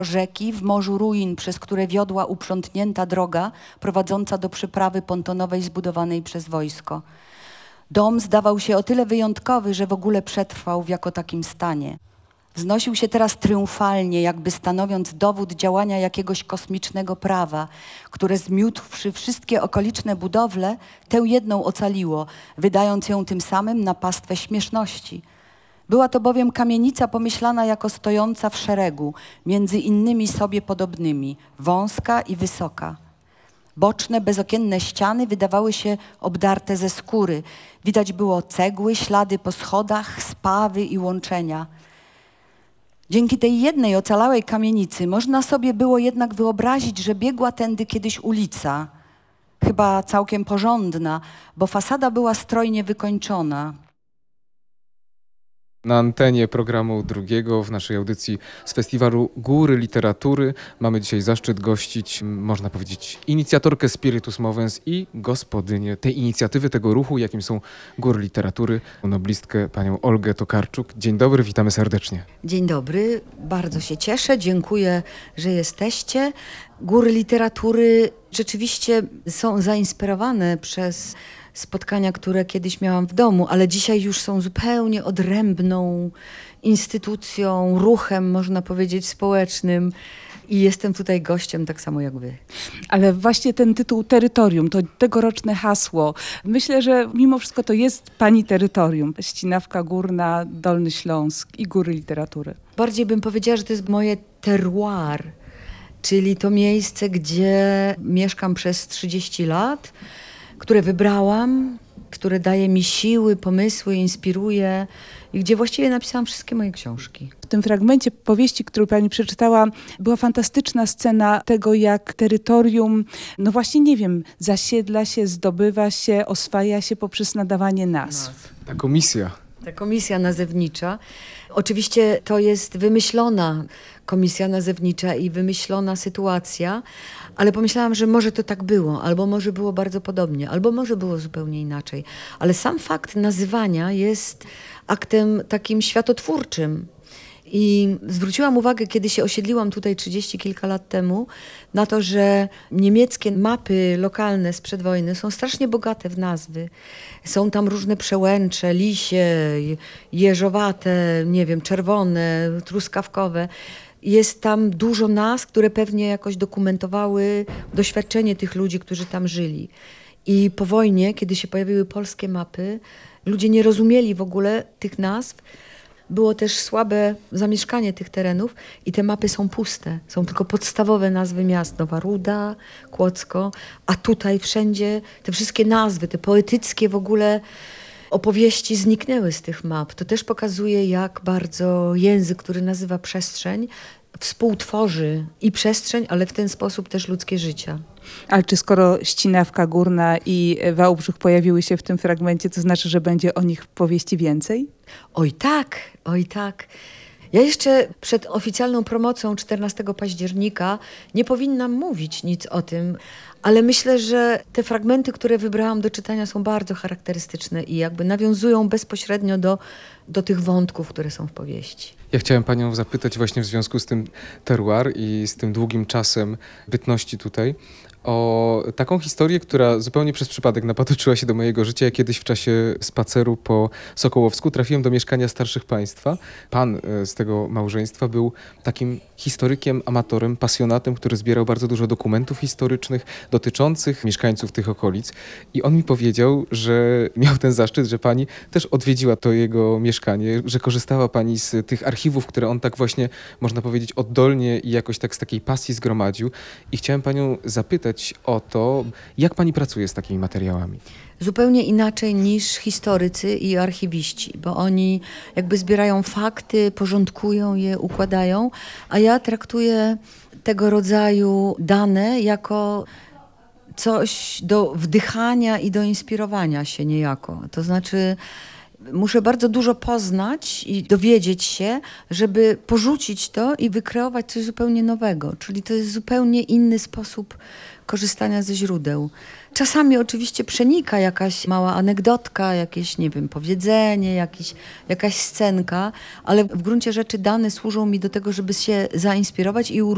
rzeki, w morzu ruin, przez które wiodła uprzątnięta droga prowadząca do przeprawy pontonowej zbudowanej przez wojsko. Dom zdawał się o tyle wyjątkowy, że w ogóle przetrwał w jako takim stanie. Wznosił się teraz triumfalnie, jakby stanowiąc dowód działania jakiegoś kosmicznego prawa, które zmiótłszy wszystkie okoliczne budowle, tę jedną ocaliło, wydając ją tym samym na pastwę śmieszności. Była to bowiem kamienica pomyślana jako stojąca w szeregu, między innymi sobie podobnymi, wąska i wysoka. Boczne, bezokienne ściany wydawały się obdarte ze skóry. Widać było cegły, ślady po schodach, spawy i łączenia. Dzięki tej jednej ocalałej kamienicy można sobie było jednak wyobrazić, że biegła tędy kiedyś ulica, chyba całkiem porządna, bo fasada była strojnie wykończona. Na antenie programu drugiego w naszej audycji z Festiwalu Góry Literatury mamy dzisiaj zaszczyt gościć, można powiedzieć, inicjatorkę Spiritus Movens i gospodynię tej inicjatywy, tego ruchu, jakim są Góry Literatury, noblistkę panią Olgę Tokarczuk. Dzień dobry, witamy serdecznie. Dzień dobry, bardzo się cieszę, dziękuję, że jesteście. Góry Literatury rzeczywiście są zainspirowane przez spotkania, które kiedyś miałam w domu, ale dzisiaj już są zupełnie odrębną instytucją, ruchem, można powiedzieć, społecznym. I jestem tutaj gościem tak samo jak wy. Ale właśnie ten tytuł terytorium, to tegoroczne hasło, myślę, że mimo wszystko to jest pani terytorium. Ścinawka Górna, Dolny Śląsk i Góry Literatury. Bardziej bym powiedziała, że to jest moje terroir, czyli to miejsce, gdzie mieszkam przez 30 lat, które wybrałam, które daje mi siły, pomysły, inspiruje i gdzie właściwie napisałam wszystkie moje książki. W tym fragmencie powieści, którą pani przeczytała, była fantastyczna scena tego, jak terytorium, no właśnie nie wiem, zasiedla się, zdobywa się, oswaja się poprzez nadawanie nazw. Ta komisja. Ta komisja nazewnicza. Oczywiście to jest wymyślona komisja nazewnicza i wymyślona sytuacja, ale pomyślałam, że może to tak było, albo może było bardzo podobnie, albo może było zupełnie inaczej. Ale sam fakt nazywania jest aktem takim światotwórczym. I zwróciłam uwagę, kiedy się osiedliłam tutaj 30 kilka lat temu, na to, że niemieckie mapy lokalne sprzed wojny są strasznie bogate w nazwy. Są tam różne przełęcze, lisie, jeżowate, nie wiem, czerwone, truskawkowe. Jest tam dużo nazw, które pewnie jakoś dokumentowały doświadczenie tych ludzi, którzy tam żyli. I po wojnie, kiedy się pojawiły polskie mapy, ludzie nie rozumieli w ogóle tych nazw. Było też słabe zamieszkanie tych terenów i te mapy są puste. Są tylko podstawowe nazwy miast. Nowa Ruda, Kłodzko, a tutaj wszędzie te wszystkie nazwy, te poetyckie w ogóle opowieści zniknęły z tych map. To też pokazuje, jak bardzo język, który nazywa przestrzeń, współtworzy i przestrzeń, ale w ten sposób też ludzkie życia. Ale czy skoro Ścinawka Górna i Wałbrzych pojawiły się w tym fragmencie, to znaczy, że będzie o nich w powieści więcej? Oj tak, oj tak. Ja jeszcze przed oficjalną promocją 14 października nie powinnam mówić nic o tym, ale myślę, że te fragmenty, które wybrałam do czytania, są bardzo charakterystyczne i jakby nawiązują bezpośrednio do tych wątków, które są w powieści. Ja chciałem panią zapytać właśnie w związku z tym terroir i z tym długim czasem bytności tutaj o taką historię, która zupełnie przez przypadek napatoczyła się do mojego życia. Ja kiedyś w czasie spaceru po Sokołowsku trafiłem do mieszkania starszych państwa. Pan z tego małżeństwa był takim historykiem, amatorem, pasjonatem, który zbierał bardzo dużo dokumentów historycznych dotyczących mieszkańców tych okolic. I on mi powiedział, że miał ten zaszczyt, że pani też odwiedziła to jego mieszkanie, że korzystała pani z tych archiwów, które on tak właśnie, można powiedzieć, oddolnie i jakoś tak z takiej pasji zgromadził. I chciałem panią zapytać o to, jak pani pracuje z takimi materiałami? Zupełnie inaczej niż historycy i archiwiści, bo oni jakby zbierają fakty, porządkują je, układają, a ja traktuję tego rodzaju dane jako coś do wdychania i do inspirowania się niejako. To znaczy muszę bardzo dużo poznać i dowiedzieć się, żeby porzucić to i wykreować coś zupełnie nowego. Czyli to jest zupełnie inny sposób korzystania ze źródeł. Czasami oczywiście przenika jakaś mała anegdotka, jakieś, nie wiem, powiedzenie, jakaś scenka, ale w gruncie rzeczy dane służą mi do tego, żeby się zainspirować i